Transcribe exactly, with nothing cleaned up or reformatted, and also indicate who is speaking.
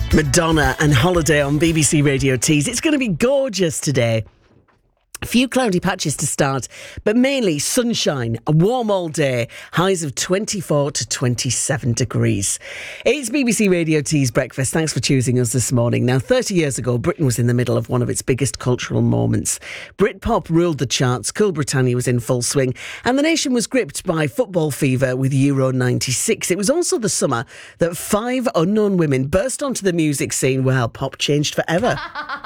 Speaker 1: Madonna and Holiday on B B C Radio Tees. It's going to be gorgeous today. A few cloudy patches to start, but mainly sunshine, a warm all day, highs of twenty-four to twenty-seven degrees. It's B B C Radio Tees Breakfast. Thanks for choosing us this morning. Now, thirty years ago, Britain was in the middle of one of its biggest cultural moments. Britpop ruled the charts, Cool Britannia was in full swing, and the nation was gripped by football fever with Euro ninety-six. It was also the summer that five unknown women burst onto the music scene. Well, pop changed forever.